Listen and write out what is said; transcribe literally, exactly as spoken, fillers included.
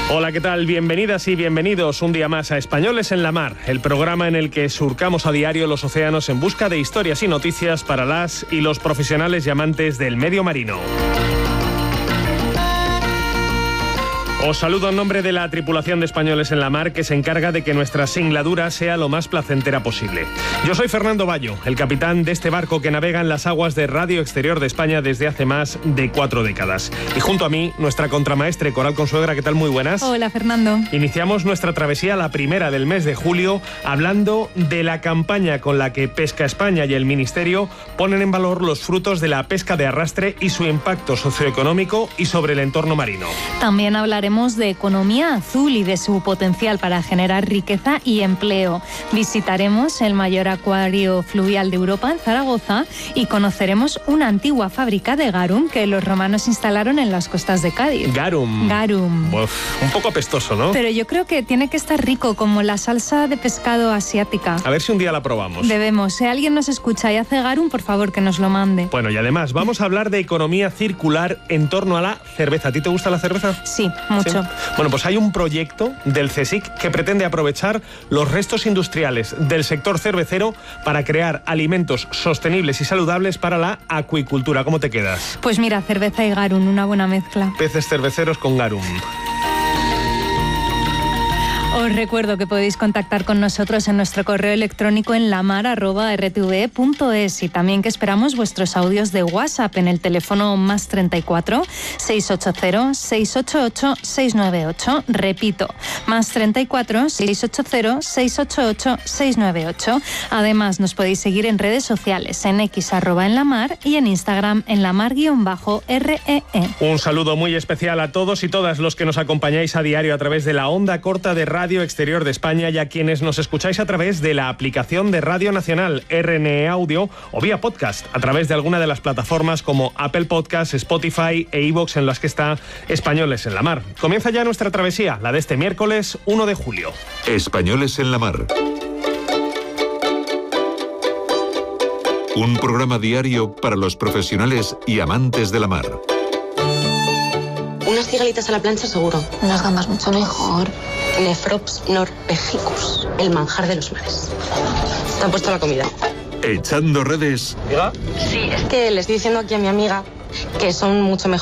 Hola, ¿qué tal? Bienvenidas y bienvenidos un día más a Españoles en la Mar, el programa en el que surcamos a diario los océanos en busca de historias y noticias para las y los profesionales y amantes del medio marino. Os saludo en nombre de la tripulación de Españoles en la Mar, que se encarga de que nuestra singladura sea lo más placentera posible. Yo soy Fernando Bayo, el capitán de este barco que navega en las aguas de Radio Exterior de España desde hace más de cuatro décadas. Y junto a mí, nuestra contramaestre Coral Consuegra. ¿Qué tal? Muy buenas. Hola, Fernando. Iniciamos nuestra travesía, la primera del mes de julio, hablando de la campaña con la que Pesca España y el Ministerio ponen en valor los frutos de la pesca de arrastre y su impacto socioeconómico y sobre el entorno marino. También hablaremos de economía azul y de su potencial para generar riqueza y empleo. Visitaremos el mayor acuario fluvial de Europa en Zaragoza y conoceremos una antigua fábrica de garum que los romanos instalaron en las costas de Cádiz. Garum. Garum. Uf, un poco apestoso, ¿no? Pero yo creo que tiene que estar rico, como la salsa de pescado asiática. A ver si un día la probamos. Debemos. Si alguien nos escucha y hace garum, por favor, que nos lo mande. Bueno, y además vamos a hablar de economía circular en torno a la cerveza. ¿A ti te gusta la cerveza? Sí, mucho. ¿Sí? Bueno, pues hay un proyecto del CSIC que pretende aprovechar los restos industriales del sector cervecero para crear alimentos sostenibles y saludables para la acuicultura. ¿Cómo te quedas? Pues mira, cerveza y garum, una buena mezcla. Peces cerveceros con garum. Os recuerdo que podéis contactar con nosotros en nuestro correo electrónico en lamar arroba r t v punto es y también que esperamos vuestros audios de WhatsApp en el teléfono más treinta y cuatro, seiscientos ochenta, seiscientos ochenta y ocho, seiscientos noventa y ocho. Repito, más treinta y cuatro, seiscientos ochenta, seiscientos ochenta y ocho, seiscientos noventa y ocho. Además, nos podéis seguir en redes sociales, en X arroba en la mar y en Instagram en lamar-r e e. Un saludo muy especial a todos y todas los que nos acompañáis a diario a través de la onda corta de Radio Exterior de España y a quienes nos escucháis a través de la aplicación de Radio Nacional R N E Audio o vía podcast a través de alguna de las plataformas como Apple Podcasts, Spotify e iVoox en las que está Españoles en la Mar. Comienza ya nuestra travesía, la de este miércoles uno de julio. Españoles en la Mar. Un programa diario para los profesionales y amantes de la mar. Unas cigalitas a la plancha seguro. Unas gambas mucho mejor. Nefrops norvegicus, el manjar de los mares. ¿Te han puesto la comida? Echando redes. ¿Diga? Sí, es que le estoy diciendo aquí a mi amiga que son mucho mejor